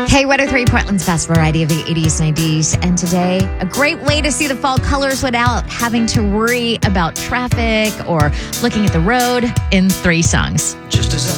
K103, Portland's best variety of the 80s, 90s, and today, a great way to see the fall colors without having to worry about traffic or looking at the road in 3 songs. Just as